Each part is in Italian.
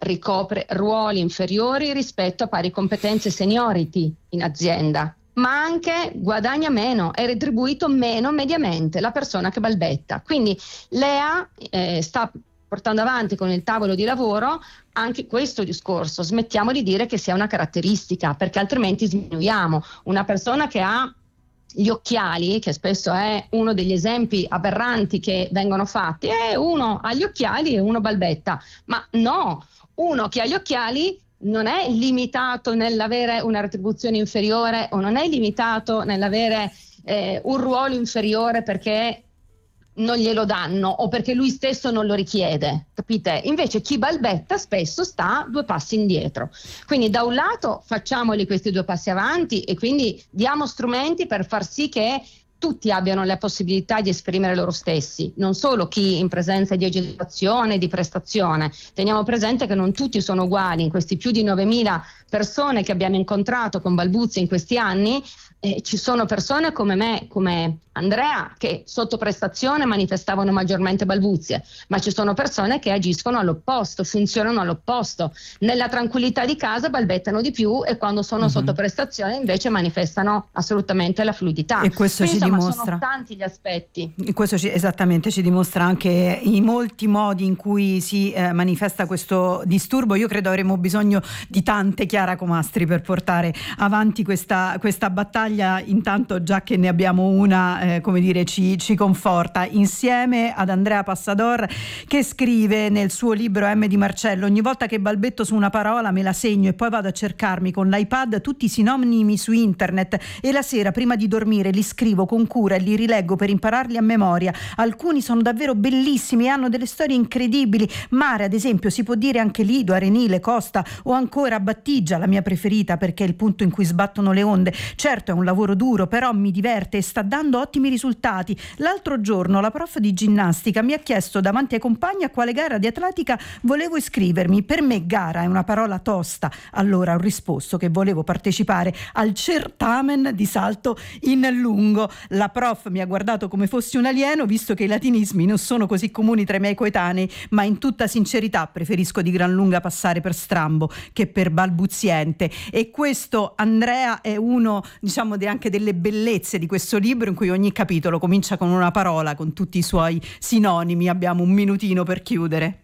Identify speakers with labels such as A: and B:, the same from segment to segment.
A: ricopre ruoli inferiori rispetto a pari competenze seniority in azienda, ma anche guadagna meno, è retribuito meno mediamente la persona che balbetta. Quindi l'EA sta portando avanti con il tavolo di lavoro anche questo discorso: smettiamo di dire che sia una caratteristica, perché altrimenti sminuiamo una persona che ha gli occhiali, che spesso è uno degli esempi aberranti che vengono fatti, e uno ha gli occhiali e uno balbetta, ma no, uno che ha gli occhiali non è limitato nell'avere una retribuzione inferiore, o non è limitato nell'avere un ruolo inferiore perché non glielo danno o perché lui stesso non lo richiede, capite? Invece chi balbetta spesso sta 2 passi indietro. Quindi da un lato facciamoli questi 2 passi avanti e quindi diamo strumenti per far sì che tutti abbiano la possibilità di esprimere loro stessi, non solo chi in presenza di agitazione, di prestazione. Teniamo presente che non tutti sono uguali. In questi più di 9.000 persone che abbiamo incontrato con balbuzie in questi anni, ci sono persone come me, come Andrea, che sotto prestazione manifestavano maggiormente balbuzie, ma ci sono persone che agiscono all'opposto, funzionano all'opposto. Nella tranquillità di casa balbettano di più e quando sono sotto prestazione invece manifestano assolutamente la fluidità.
B: E questo
A: quindi,
B: ci
A: insomma,
B: dimostra,
A: sono tanti gli aspetti.
B: Questo esattamente ci dimostra anche i molti modi in cui si manifesta questo disturbo. Io credo avremo bisogno di tante Chiara Comastri per portare avanti questa battaglia. Intanto, già che ne abbiamo una, come dire, ci conforta, insieme ad Andrea Passador, che scrive nel suo libro M di Marcello: ogni volta che balbetto su una parola me la segno e poi vado a cercarmi con l'iPad tutti i sinonimi su internet e la sera prima di dormire li scrivo con cura e li rileggo per impararli a memoria. Alcuni sono davvero bellissimi e hanno delle storie incredibili. Mare, ad esempio, si può dire anche Lido, Arenile, Costa o ancora Battigia, la mia preferita perché è il punto in cui sbattono le onde. Certo, è un lavoro duro, però mi diverte e sta dando ottimi risultati. L'altro giorno la prof di ginnastica mi ha chiesto davanti ai compagni a quale gara di atletica volevo iscrivermi. Per me gara è una parola tosta. Allora ho risposto che volevo partecipare al certamen di salto in lungo. La prof mi ha guardato come fossi un alieno, visto che i latinismi non sono così comuni tra i miei coetanei, ma in tutta sincerità preferisco di gran lunga passare per strambo che per balbuziente. E questo, Andrea, è uno, diciamo, anche delle bellezze di questo libro, in cui ogni capitolo comincia con una parola, con tutti i suoi sinonimi. Abbiamo un minutino per chiudere.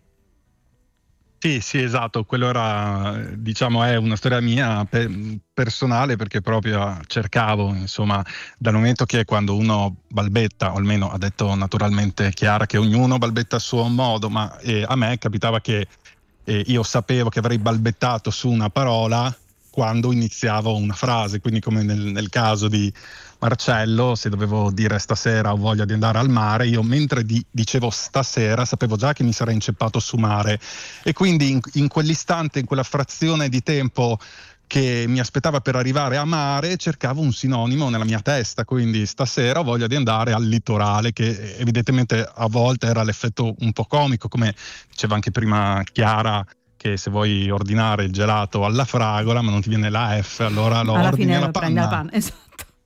C: Sì, esatto, quello era, diciamo, è una storia mia personale, perché proprio cercavo, insomma, dal momento che quando uno balbetta, o almeno ha detto naturalmente Chiara che ognuno balbetta a suo modo, ma a me capitava che io sapevo che avrei balbettato su una parola quando iniziavo una frase, quindi come nel caso di Marcello, se dovevo dire stasera ho voglia di andare al mare, io mentre dicevo stasera sapevo già che mi sarei inceppato su mare, e quindi in quell'istante, in quella frazione di tempo che mi aspettava per arrivare a mare, cercavo un sinonimo nella mia testa, quindi stasera ho voglia di andare al litorale, che evidentemente a volte era l'effetto un po' comico, come diceva anche prima Chiara, che se vuoi ordinare il gelato alla fragola ma non ti viene la F, allora lo
B: alla
C: ordini
B: fine
C: alla
B: lo prendi alla panna. Esatto.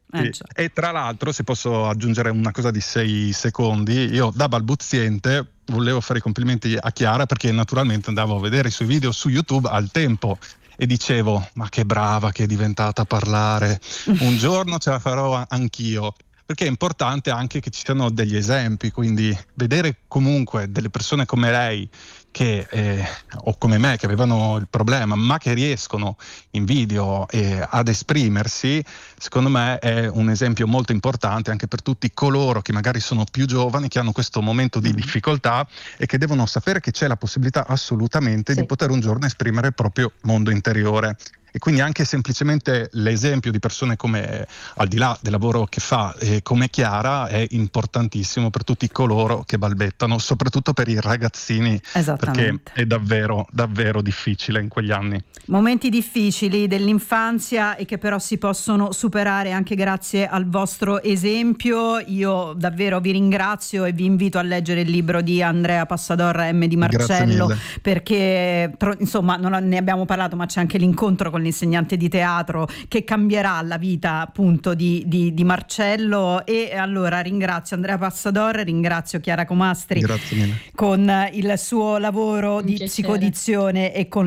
C: E tra l'altro, se posso aggiungere una cosa di 6 secondi, io da balbuziente volevo fare i complimenti a Chiara, perché naturalmente andavo a vedere i suoi video su YouTube al tempo e dicevo: ma che brava che è diventata a parlare, un giorno ce la farò anch'io. Perché è importante anche che ci siano degli esempi, quindi vedere comunque delle persone come lei che, o come me, che avevano il problema ma che riescono in video ad esprimersi, secondo me è un esempio molto importante anche per tutti coloro che magari sono più giovani, che hanno questo momento di difficoltà e che devono sapere che c'è la possibilità assolutamente di poter un giorno esprimere il proprio mondo interiore. E quindi anche semplicemente l'esempio di persone come, al di là del lavoro che fa, come Chiara, è importantissimo per tutti coloro che balbettano, soprattutto per i ragazzini, perché è davvero, davvero difficile in quegli anni.
B: Momenti difficili dell'infanzia e che però si possono superare anche grazie al vostro esempio. Io davvero vi ringrazio e vi invito a leggere il libro di Andrea Passador, M di Marcello, perché insomma ne abbiamo parlato, ma c'è anche l'incontro con l'insegnante di teatro che cambierà la vita appunto di Marcello. E allora ringrazio Andrea Passador, ringrazio Chiara Comastri con il suo lavoro di psicodizione e con